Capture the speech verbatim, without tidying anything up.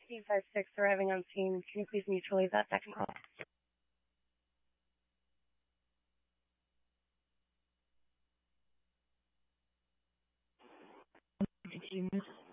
Team five six arriving on scene. Can you please mutually that second call? Team